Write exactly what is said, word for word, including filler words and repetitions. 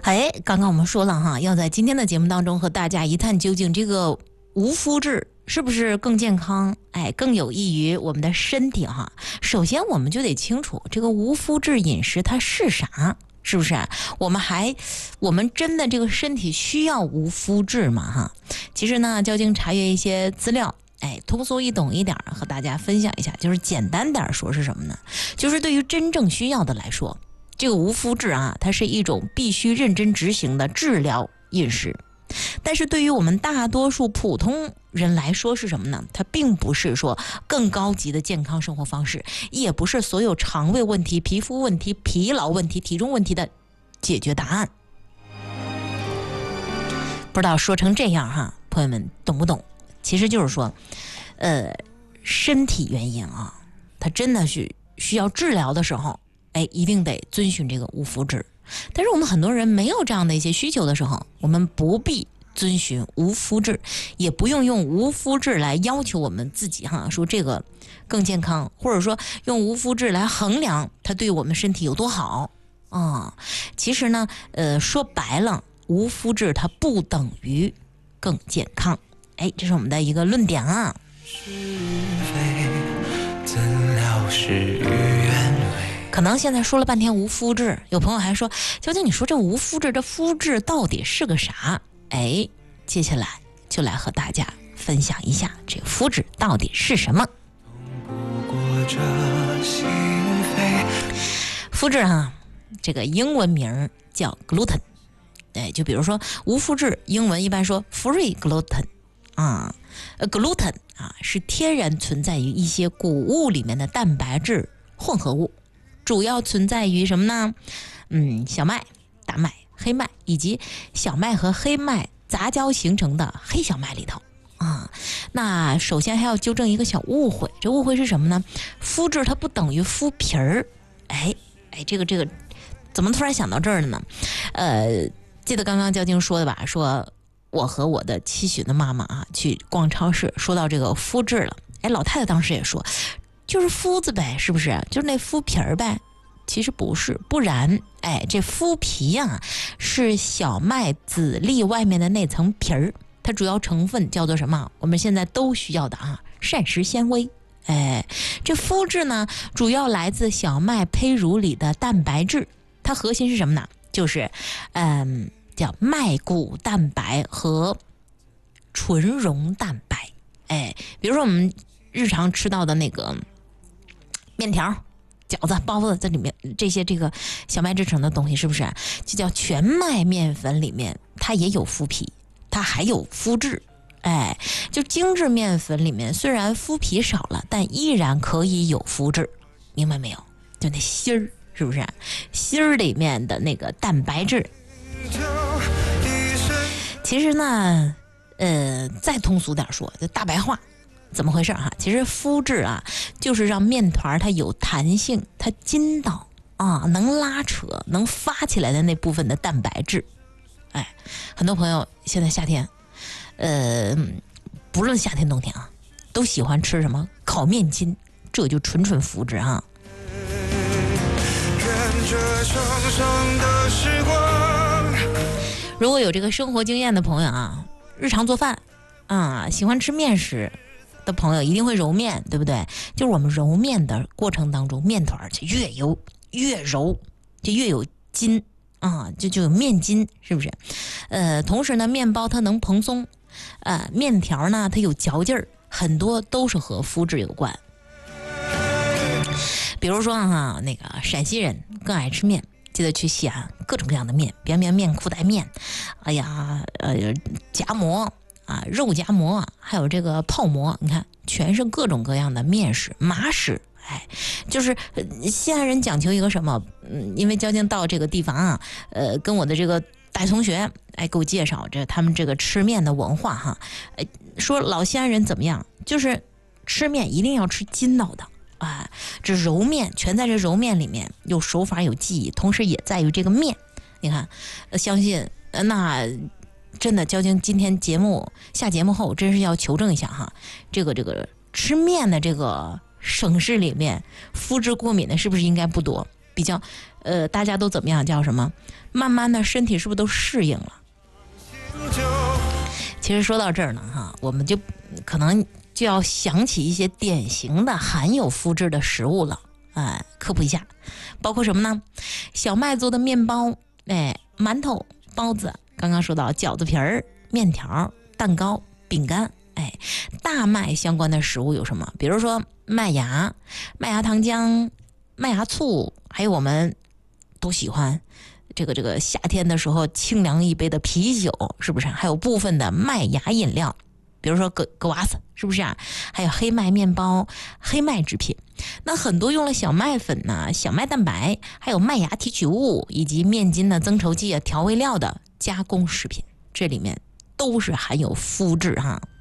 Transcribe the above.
哎，刚刚我们说了哈，要在今天的节目当中和大家一探究竟，这个无麸质是不是更健康？哎，更有益于我们的身体哈。首先，我们就得清楚这个无麸质饮食它是啥，是不是？我们还，我们真的这个身体需要无麸质吗？哈，其实呢，交警查阅一些资料。哎，通俗易懂一点和大家分享一下，就是简单点说是什么呢？就是对于真正需要的来说，这个无麸质啊，它是一种必须认真执行的治疗饮食。但是对于我们大多数普通人来说是什么呢？它并不是说更高级的健康生活方式，也不是所有肠胃问题、皮肤问题、疲劳问题、体重问题的解决答案。不知道说成这样哈，朋友们懂不懂？其实就是说，呃，身体原因啊，它真的是需要治疗的时候，哎，一定得遵循这个无麸质。但是我们很多人没有这样的一些需求的时候，我们不必遵循无麸质，也不用用无麸质来要求我们自己哈，说这个更健康，或者说用无麸质来衡量它对我们身体有多好啊。其实呢，呃，说白了，无麸质它不等于更健康。哎，这是我们的一个论点啊。可能现在说了半天无麸质，有朋友还说，究竟你说这无麸质，这麸质到底是个啥？哎，接下来就来和大家分享一下这个麸质到底是什么。麸质啊，这个英文名叫 gluten， 哎，就比如说无麸质，英文一般说 free gluten。啊，呃 ，gluten 啊是天然存在于一些谷物里面的蛋白质混合物，主要存在于什么呢？嗯，小麦、大麦、黑麦以及小麦和黑麦杂交形成的黑小麦里头啊。那首先还要纠正一个小误会，这误会是什么呢？麸质它不等于麸皮儿。哎哎，这个这个怎么突然想到这儿了呢？呃，记得刚刚交警说的吧？说。我和我的七旬的妈妈啊，去逛超市，说到这个麸质了。哎，老太太当时也说，就是麸子呗，是不是？就是那麸皮儿呗。其实不是，不然，哎，这麸皮啊，是小麦籽粒外面的那层皮儿，它主要成分叫做什么？我们现在都需要的啊，膳食纤维。哎，这麸质呢，主要来自小麦胚乳里的蛋白质，它核心是什么呢？就是，嗯。叫麦谷蛋白和纯溶蛋白。哎，比如说我们日常吃到的那个面条、饺子、包子，这里面这些这个小麦制成的东西，是不是就叫全麦面粉里面它也有麸皮，它还有麸质。哎，就精致面粉里面虽然麸皮少了，但依然可以有麸质，明白没有？就那芯儿，是不是芯儿里面的那个蛋白质？其实呢，呃，再通俗点说，就大白话，怎么回事哈？其实麸质啊，就是让面团它有弹性，它筋道啊，能拉扯，能发起来的那部分的蛋白质。哎，很多朋友现在夏天，呃，不论夏天冬天啊，都喜欢吃什么烤面筋，这就纯纯麸质啊。如果有这个生活经验的朋友啊，日常做饭啊，喜欢吃面食的朋友一定会揉面，对不对？就是我们揉面的过程当中，面团就越油越揉，就越有筋啊，就就有面筋，是不是？呃，同时呢，面包它能蓬松，呃，面条呢它有嚼劲儿，很多都是和麸质有关。比如说哈，那个陕西人更爱吃面。记得去西安，各种各样的面，别面面、裤带面，哎呀，呃，夹馍啊，肉夹馍，还有这个泡馍，你看，全是各种各样的面食、麻食。哎，就是西安人讲究一个什么？嗯，因为交警到这个地方啊，呃，跟我的这个大同学哎给我介绍这他们这个吃面的文化哈，哎，说老西安人怎么样？就是吃面一定要吃筋道的。啊，这揉面全在这揉面里面，有手法有技艺，同时也在于这个面。你看，呃、相信呃那真的交警今天节目下节目后，真是要求证一下哈，这个这个吃面的这个省市里面，麸质过敏的是不是应该不多？比比较，呃，大家都怎么样？叫什么？慢慢的身体是不是都适应了？其实说到这儿呢，哈，我们就可能就要想起一些典型的含有麸质的食物了。哎，科普一下，包括什么呢？小麦做的面包，哎，馒头、包子，刚刚说到饺子皮儿、面条、蛋糕、饼干，哎，大麦相关的食物有什么？比如说麦芽、麦芽糖浆、麦芽醋，还有我们都喜欢这个这个夏天的时候清凉一杯的啤酒，是不是？还有部分的麦芽饮料。比如说格格瓦斯，是不是啊？还有黑麦面包、黑麦制品，那很多用了小麦粉呐、啊、小麦蛋白，还有麦芽提取物以及面筋的增稠剂啊、调味料的加工食品，这里面都是含有麸质哈。